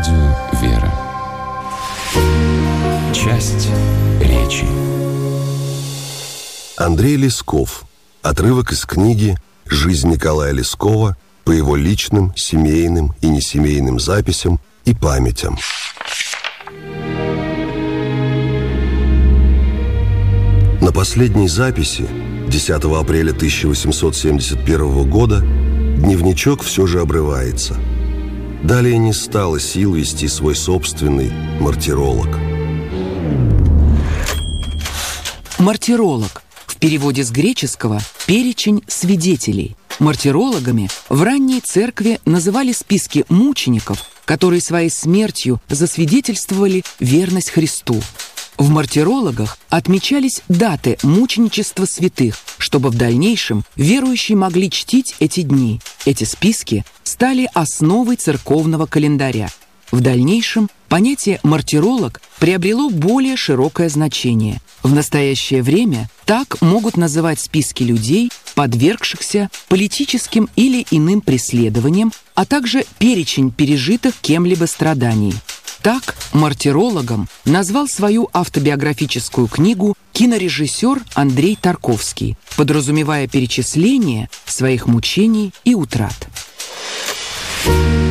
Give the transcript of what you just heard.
радио «Вера». Часть речи. Андрей Лесков. Отрывок из книги «Жизнь Николая Лескова» по его личным, семейным и несемейным записям и памятям. На последней записи 10 апреля 1871 года дневничок все же обрывается. Далее не стало сил вести свой собственный мартиролог. Мартиролог. В переводе с греческого «перечень свидетелей». Мартирологами в ранней церкви называли списки мучеников, которые своей смертью засвидетельствовали верность Христу. В мартирологах отмечались даты мученичества святых, чтобы в дальнейшем верующие могли чтить эти дни. Эти списки стали основой церковного календаря. В дальнейшем понятие «мартиролог» приобрело более широкое значение. В настоящее время так могут называть списки людей, подвергшихся политическим или иным преследованиям, а также перечень пережитых кем-либо страданий. Так мартирологом назвал свою автобиографическую книгу кинорежиссер Андрей Тарковский, подразумевая перечисление своих мучений и утрат.